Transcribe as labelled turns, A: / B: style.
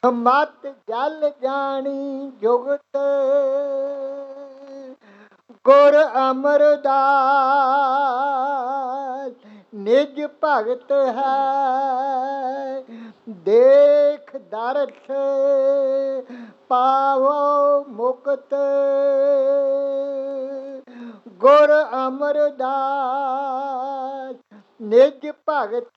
A: ਮਤ ਜਲ ਜਾਣੀ ਜੁਗਤ ਗੁਰ ਅਮਰਦਾਸ ਨਿਜ ਭਗਤ ਹੈ ਦੇਖ ਦਰਸ ਪਾਵੋ ਮੁਕਤ ਗੁਰ ਅਮਰਦਾਸ ਨਿਜ ਭਗਤ